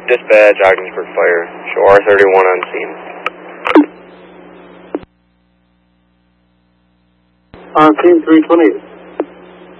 Dispatch, Ogdensburg Fire. Show R31 on scene. Team 320,